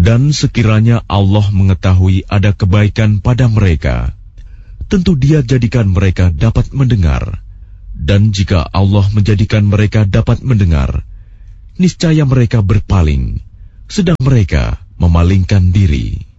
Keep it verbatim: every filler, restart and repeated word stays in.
Dan sekiranya Allah mengetahui ada kebaikan pada mereka, tentu Dia jadikan mereka dapat mendengar. Dan jika Allah menjadikan mereka dapat mendengar, niscaya mereka berpaling, sedang mereka memalingkan diri.